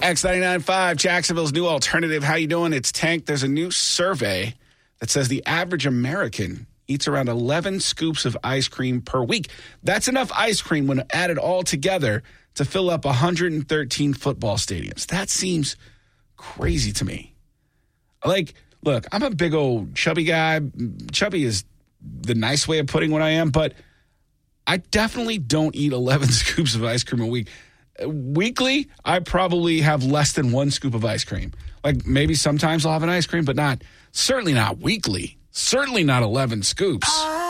X99.5, Jacksonville's new alternative. How you doing? It's Tank. There's a new survey that says the average American eats around 11 scoops of ice cream per week. That's enough ice cream when added all together to fill up 113 football stadiums. That seems crazy to me. Like, look, I'm a big old chubby guy. Chubby is the nice way of putting what I am, but I definitely don't eat 11 scoops of ice cream a week. Weekly, I probably have less than 1 scoop of ice cream. Like, maybe sometimes I'll have an ice cream, but certainly not weekly. Certainly not 11 scoops.